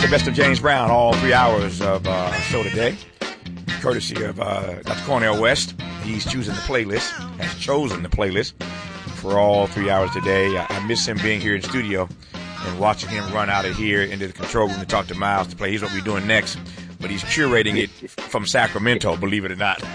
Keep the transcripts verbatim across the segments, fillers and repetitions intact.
the best of James Brown, all three hours of uh, show today, courtesy of uh, Doctor Cornel West. He's choosing the playlist, has chosen the playlist for all three hours today. I, I miss him being here in studio and watching him run out of here into the control room to talk to Miles to play. Here's what we're doing next, but he's curating it from Sacramento, believe it or not,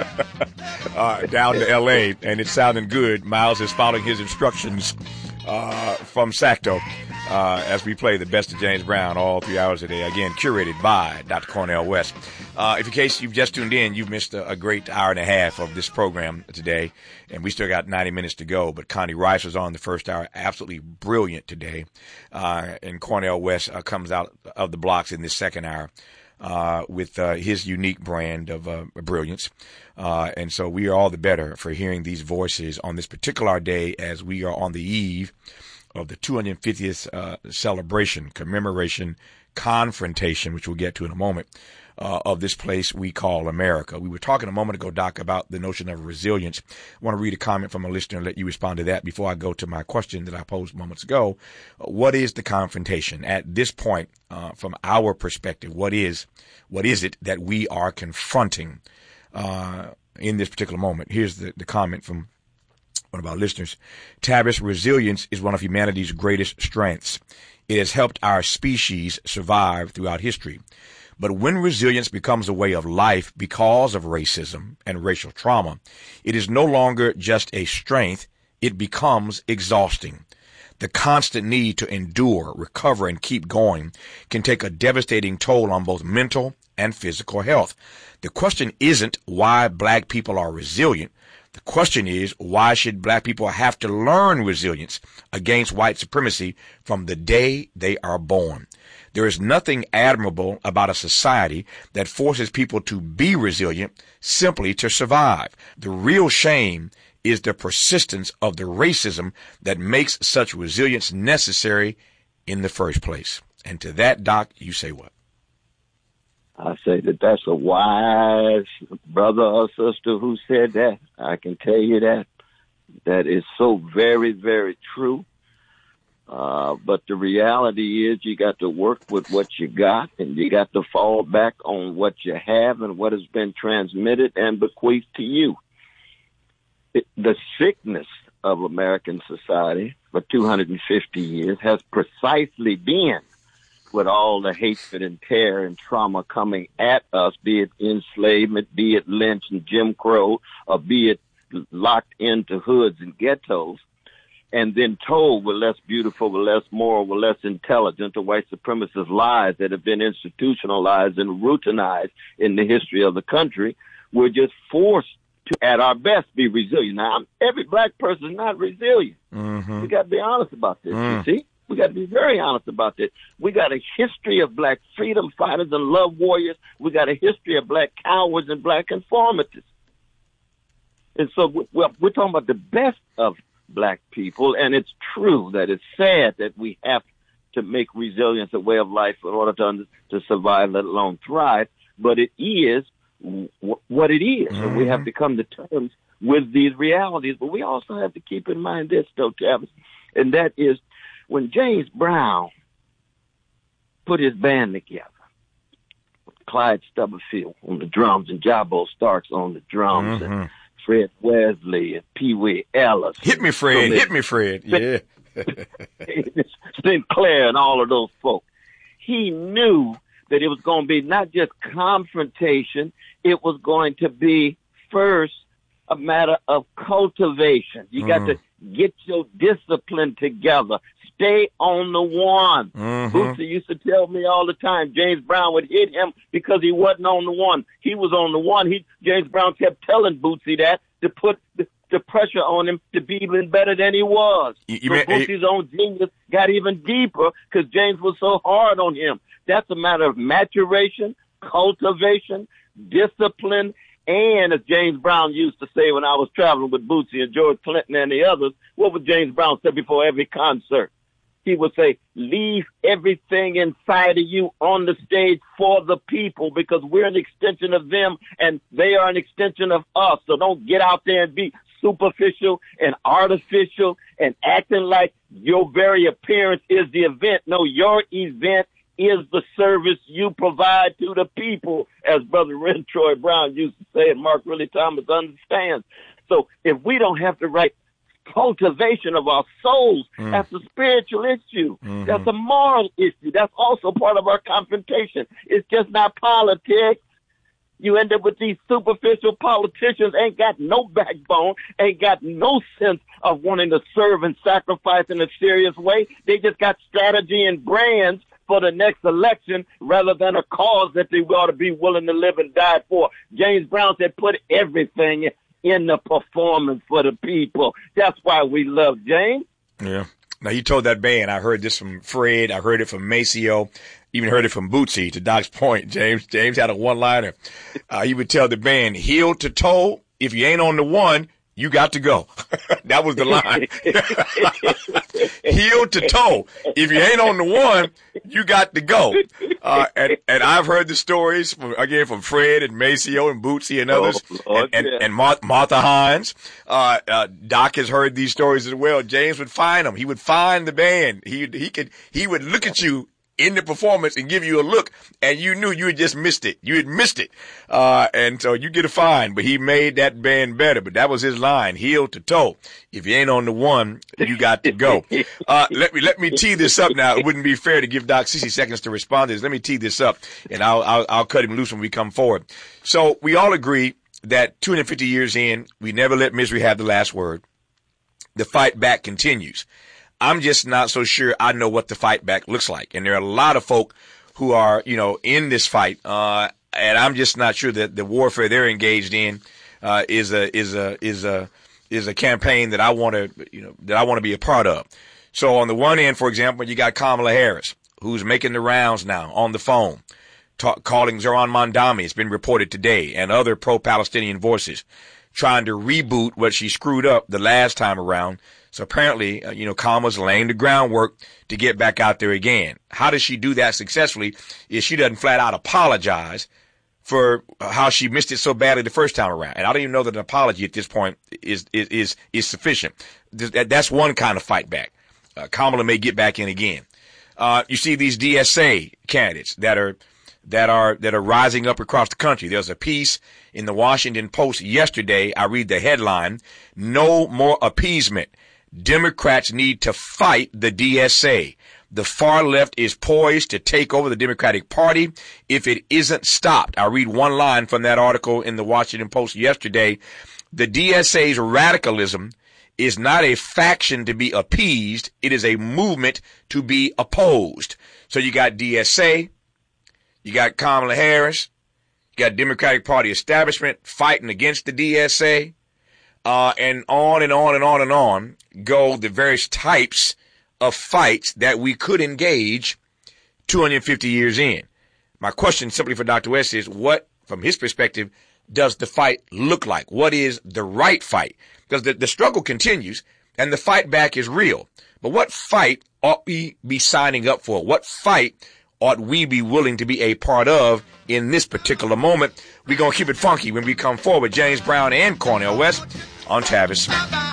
uh, down to L A, and it's sounding good. Miles is following his instructions uh, from Sacto. Uh, as we play the best of James Brown all three hours a day, again, curated by Doctor Cornel West. Uh, if in case you've just tuned in, you've missed a, a great hour and a half of this program today, and we still got ninety minutes to go, but Connie Rice was on the first hour, absolutely brilliant today, uh, and Cornel West uh, comes out of the blocks in this second hour uh, with uh, his unique brand of uh, brilliance, uh, and so we are all the better for hearing these voices on this particular day as we are on the eve of the two hundred fiftieth uh, celebration, commemoration, confrontation, which we'll get to in a moment, uh, of this place we call America. We were talking a moment ago, Doc, about the notion of resilience. I want to read a comment from a listener and let you respond to that before I go to my question that I posed moments ago. Uh, what is the confrontation? At this point, uh, from our perspective, what is what is it that we are confronting uh, in this particular moment? Here's the, the comment from one of our listeners. Tavis, resilience is one of humanity's greatest strengths. It has helped our species survive throughout history. But when resilience becomes a way of life because of racism and racial trauma, it is no longer just a strength. It becomes exhausting. The constant need to endure, recover, and keep going can take a devastating toll on both mental and physical health. The question isn't why black people are resilient. The question is, why should black people have to learn resilience against white supremacy from the day they are born? There is nothing admirable about a society that forces people to be resilient simply to survive. The real shame is the persistence of the racism that makes such resilience necessary in the first place. And to that, Doc, you say what? I say that that's a wise brother or sister who said that. I can tell you that. That is so very, very true. Uh, but the reality is you got to work with what you got, and you got to fall back on what you have and what has been transmitted and bequeathed to you. It, the sickness of American society for two hundred fifty years has precisely been with all the hatred and terror and trauma coming at us, be it enslavement, be it lynch and Jim Crow, or be it locked into hoods and ghettos, and then told we're less beautiful, we're less moral, we're less intelligent, the white supremacist lies that have been institutionalized and routinized in the history of the country. We're just forced to, at our best, be resilient. Now, every black person is not resilient. Mm-hmm. We got to be honest about this, mm. you see? We got to be very honest about this. We got a history of black freedom fighters and love warriors. We got a history of black cowards and black informants. And so we're, we're talking about the best of black people, and it's true that it's sad that we have to make resilience a way of life in order to, to survive, let alone thrive. But it is w- what it is, mm-hmm. and we have to come to terms with these realities. But we also have to keep in mind this, though, Tavis, and that is, when James Brown put his band together, Clyde Stubblefield on the drums and Jabo Starks on the drums, mm-hmm. and Fred Wesley and Pee Wee Ellis. Hit me, Fred. Hit me, Fred. Yeah. Sinclair and all of those folks. He knew that it was going to be not just confrontation, it was going to be first a matter of cultivation. You got mm. to get your discipline together. Stay on the one. Mm-hmm. Bootsy used to tell me all the time, James Brown would hit him because he wasn't on the one. He was on the one. He James Brown kept telling Bootsy that to put the, the pressure on him to be even better than he was. You, you so mean, Bootsy's own genius got even deeper because James was so hard on him. That's a matter of maturation, cultivation, discipline, and as James Brown used to say when I was traveling with Bootsy and George Clinton and the others, what would James Brown say before every concert? He would say, leave everything inside of you on the stage for the people because we're an extension of them and they are an extension of us. So don't get out there and be superficial and artificial and acting like your very appearance is the event. No, your event is the service you provide to the people, as Brother Rentroy Brown used to say, and Mark Riley Thomas understands. So if we don't have the right cultivation of our souls, mm. that's a spiritual issue. Mm-hmm. That's a moral issue. That's also part of our confrontation. It's just not politics. You end up with these superficial politicians, ain't got no backbone, ain't got no sense of wanting to serve and sacrifice in a serious way. They just got strategy and brands for the next election rather than a cause that they ought to be willing to live and die for. James Brown said, put everything in the performance for the people. That's why we love James. Yeah. Now, you told that band, I heard this from Fred, I heard it from Maceo, even heard it from Bootsy. To Doc's point, James James had a one-liner. Uh, he would tell the band, heel to toe, if you ain't on the one, you got to go. That was the line. Heel to toe. If you ain't on the one, you got to go. Uh, and, and I've heard the stories, from, again, from Fred and Maceo and Bootsy and others, oh, Lord, and, and, yeah. and Mar- Martha Hines. Uh, uh, Doc has heard these stories as well. James would find them. He would find the band. He, he could, he would look at you in the performance and give you a look, and you knew you had just missed it. You had missed it. Uh, and so you get a fine, but he made that band better. But that was his line, heel to toe. If you ain't on the one, you got to go. Uh, let me, let me tee this up now. It wouldn't be fair to give Doc sixty seconds to respond to this. Let me tee this up, and I'll, I'll, I'll cut him loose when we come forward. So we all agree that two hundred fifty years in, we never let misery have the last word. The fight back continues. I'm just not so sure I know what the fight back looks like. And there are a lot of folk who are, you know, in this fight. Uh, and I'm just not sure that the warfare they're engaged in, uh, is a, is a, is a, is a campaign that I want to, you know, that I want to be a part of. So on the one end, for example, you got Kamala Harris, who's making the rounds now on the phone, talk, calling Zoran Mondami. It's been reported today, and other pro-Palestinian voices trying to reboot what she screwed up the last time around. So apparently, uh, you know, Kamala's laying the groundwork to get back out there again. How does she do that successfully if she doesn't flat out apologize for how she missed it so badly the first time around? And I don't even know that an apology at this point is, is, is, is sufficient. That's one kind of fight back. Uh, Kamala may get back in again. Uh, you see these D S A candidates that are, that are, that are rising up across the country. There's a piece in the Washington Post yesterday. I read the headline, "No More Appeasement. Democrats need to fight the D S A. The far left is poised to take over the Democratic Party if it isn't stopped." I read one line from that article in the Washington Post yesterday. The D S A's radicalism is not a faction to be appeased. It is a movement to be opposed. So you got D S A, you got Kamala Harris, you got Democratic Party establishment fighting against the D S A. Uh, and on and on and on and on go the various types of fights that we could engage two hundred fifty years in. My question simply for Doctor West is, what, from his perspective, does the fight look like? What is the right fight? Because the, the struggle continues and the fight back is real. But what fight ought we be signing up for? What fight ought we be willing to be a part of in this particular moment? We're going to keep it funky when we come forward. James Brown and Cornel West on Tavis.